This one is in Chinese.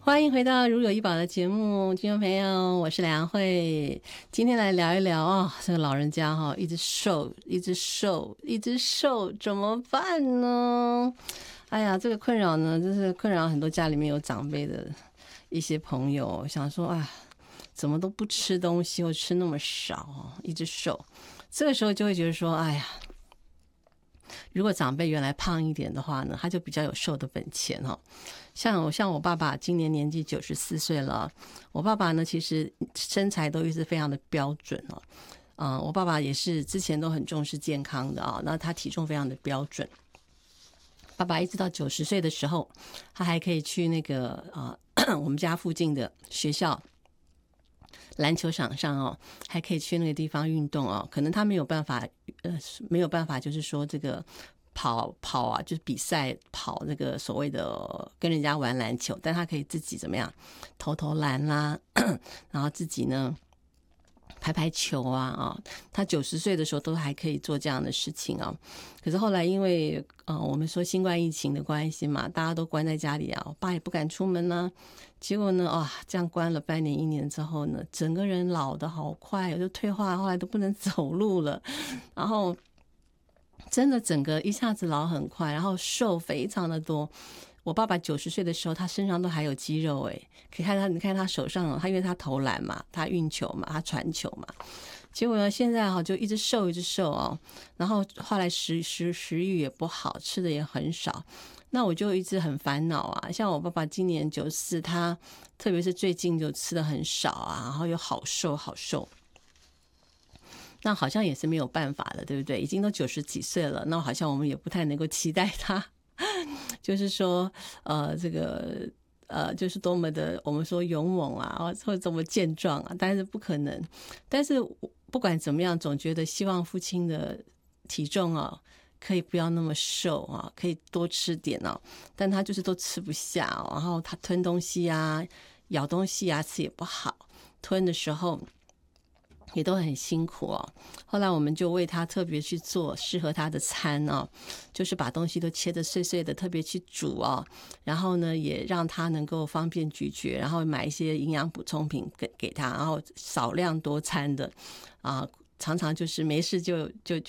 欢迎回到如有医宝的节目，听众朋友，我是梁慧。今天来聊一聊这个老人家一直瘦，一直瘦，一直瘦，怎么办呢？哎呀，这个困扰呢，就是困扰很多家里面有长辈的一些朋友，想说怎么都不吃东西，或吃那么少，一直瘦。这个时候就会觉得说，哎呀，如果长辈原来胖一点的话呢，他就比较有瘦的本钱像我爸爸今年年纪94岁了，我爸爸呢其实身材都一直非常的标准我爸爸也是之前都很重视健康的那他体重非常的标准。爸爸一直到90岁的时候，他还可以去那个我们家附近的学校篮球场上还可以去那个地方运动可能他没有办法就是说这个跑就是比赛跑那个所谓的跟人家玩篮球，但他可以自己怎么样投篮啦然后自己呢排球他90岁的时候都还可以做这样的事情可是后来因为我们说新冠疫情的关系嘛，大家都关在家里我爸也不敢出门结果呢这样关了半年1年之后呢，整个人老得好快就退化，后来都不能走路了，然后真的整个一下子老很快，然后瘦非常的多。我爸爸90岁的时候，他身上都还有肌肉可以看他，你看他手上他因为他投篮嘛，他运球嘛，他传球嘛，结果呢现在就一直瘦一直瘦然后后来食欲也不好，吃的也很少。那我就一直很烦恼像我爸爸今年94，他特别是最近就吃的很少然后又好瘦好瘦。那好像也是没有办法的，对不对？已经都90几岁了，那好像我们也不太能够期待他就是说这个就是多么的我们说勇猛或者多么健壮但是不可能。但是不管怎么样，总觉得希望父亲的体重可以不要那么瘦可以多吃点但他就是都吃不下然后他吞东西咬东西牙齿也不好，吞的时候也都很辛苦后来我们就为他特别去做适合他的餐就是把东西都切得碎碎的，特别去煮然后呢也让他能够方便咀嚼，然后买一些营养补充品给他，然后少量多餐的常常就是没事就